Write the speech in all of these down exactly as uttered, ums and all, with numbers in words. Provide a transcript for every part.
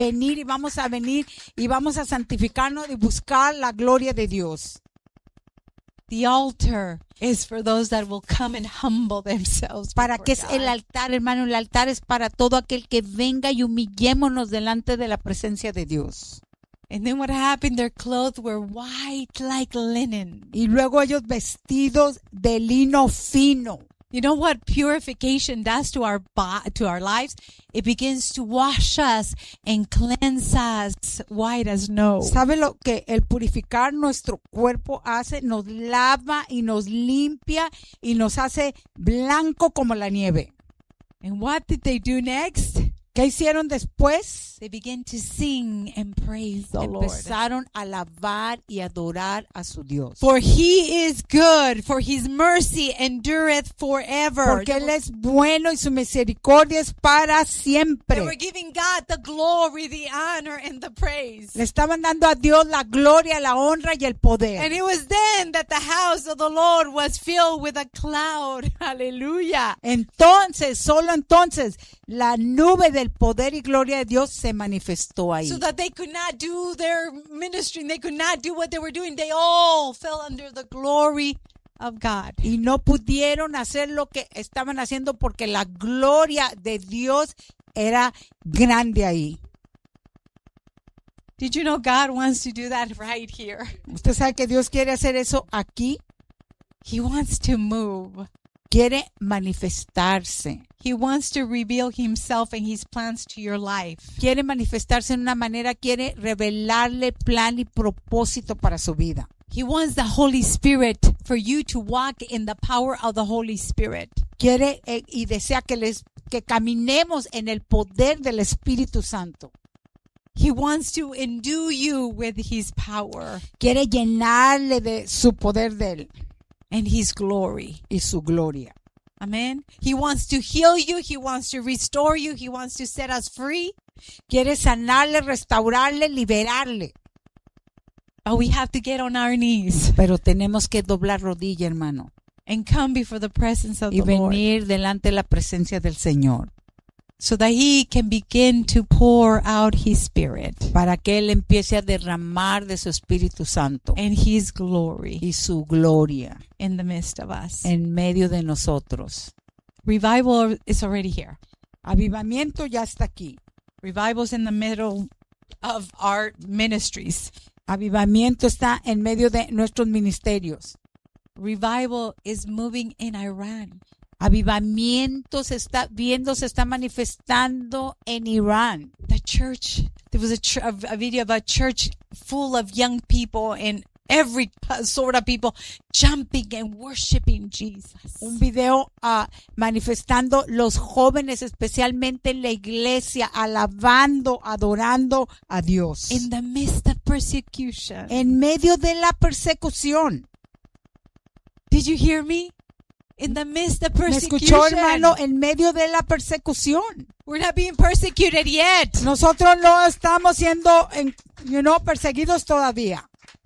venir y vamos a venir y vamos a santificarnos y buscar la gloria de Dios. The altar is for those that will come and humble themselves. ¿Para before qué es el God. altar, hermano? El altar es para todo aquel que venga y humillémonos delante de la presencia de Dios. And then what happened? Their clothes were white like linen. Y luego ellos vestidos de lino fino. You know what purification does to our bo- to our lives? It begins to wash us and cleanse us white as snow. ¿Sabe lo que el purificar nuestro cuerpo hace? Nos lava y nos limpia y nos hace blanco como la nieve. And what did they do next? ¿Qué hicieron después? They began to sing and praise the Lord. Empezaron a alabar y adorar a su Dios. For he is good, for his mercy endureth forever. Porque Él es bueno y su misericordia es para They were siempre. giving God the glory, the honor, and the praise. Le estaban dando a Dios la gloria, la honra y el And poder. it was then that the house of the Lord was filled with a cloud. Hallelujah. Entonces, solo entonces, la nube del poder y gloria de Dios se manifestó ahí. So that they could not do their ministry, and they could not do what they were doing. They all fell under the glory of God. Y no pudieron hacer lo que estaban haciendo porque la gloria de Dios era grande ahí. Did you know God wants to do that right here? Usted sabe que Dios quiere hacer eso aquí. He wants to move. Quiere manifestarse. He wants to reveal himself and his plans to your life. Quiere manifestarse en una manera, quiere revelarle plan y propósito para su vida. He wants the Holy Spirit for you to walk in the power of the Holy Spirit. Quiere eh, y desea que les que caminemos en el poder del Espíritu Santo. He wants to endue you with his power Quiere llenarle de su poder de él and his glory. y su gloria. Amen. He wants to heal you. He wants to restore you. He wants to set us free. Quiere sanarle, restaurarle, liberarle. But we have to get on our knees Pero tenemos que doblar rodilla, hermano, and come before the presence of y the Lord venir delante de la presencia del Señor so that he can begin to pour out his spirit para que Él empiece a derramar de su Espíritu Santo and his glory y su gloria in the midst of us. en medio de nosotros. Revival is already here. Avivamiento ya está aquí. Revival's in the middle of our ministries. Avivamiento está en medio de nuestros ministerios. Revival is moving in Iran. Avivamiento se está viendo, se está manifestando en Irán. The church, there was a, ch- a video of a church full of young people and every sort of people jumping and worshiping Jesus. Un video uh, manifestando los jóvenes, especialmente en la iglesia, alabando, adorando a Dios. In the midst of persecution. En medio de la persecución. Did you hear me? In the midst of ¿Me persecution. escuchó, hermano? En medio de la persecución. We're not being persecuted yet. Nosotros no estamos siendo, en, you know, perseguidos todavía.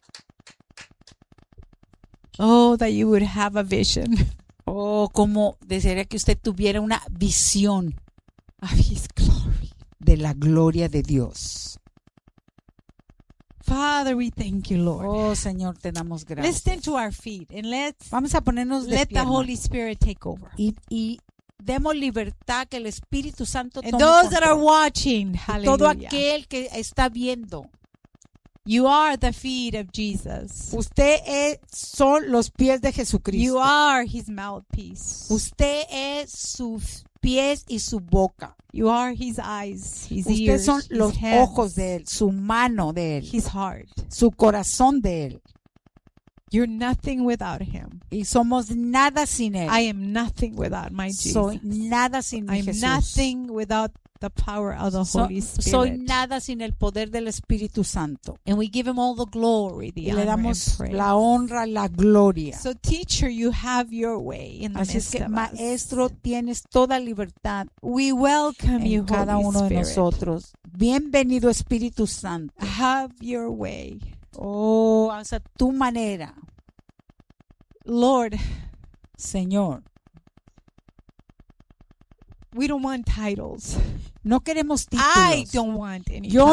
Oh, that you would have a vision Oh, como desearía que usted tuviera una visión of his glory. de la gloria de Dios. Father, we thank you, Lord. Oh, Señor, te damos Let's gracias. stand to our feet and let's Vamos a ponernos de let pie, the hermano, Holy Spirit take over. y, y demos libertad, que el Espíritu Santo And tome those that are control. watching, Todo hallelujah. aquel que está viendo, You are the feet of Jesus. usted es, son los pies de You Jesucristo. are his mouthpiece. Usted es sus pies y su boca. You are his eyes, his Ustedes ears, son his los hands, ojos de Él, su mano de Él, his heart. su corazón de Él. You're nothing without him. Y somos nada sin Él. I am nothing without my Jesus. Soy nada sin mi I'm Jesús. nothing without the power of the So- Holy Spirit. soy nada sin el poder del Espíritu Santo. And we give him all the glory, the Y le honor, and damos praise. la honra, la gloria. So, teacher, you have your way in the Así es midst que, of maestro, us. tienes toda libertad We welcome you, en cada Holy uno de Spirit. nosotros. Bienvenido, Espíritu Santo. Have your way. Oh, haz a tu manera, Lord, Señor. We don't want titles. No queremos I títulos. don't want any Yo